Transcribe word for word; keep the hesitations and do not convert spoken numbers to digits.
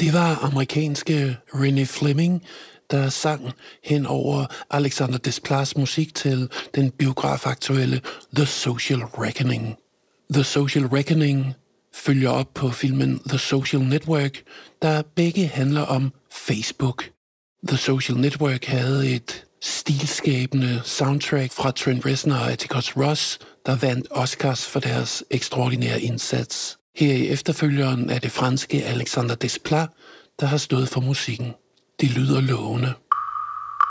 Det var amerikanske Renee Fleming, der sang hen over Alexander Desplas musik til den biografaktuelle The Social Reckoning. The Social Reckoning følger op på filmen The Social Network, der begge handler om Facebook. The Social Network havde et stilskabende soundtrack fra Trent Reznor og Atticus Ross, der vandt Oscars for deres ekstraordinære indsats. Her i efterfølgeren er det franske Alexander Desplat, der har stået for musikken. Det lyder lovende.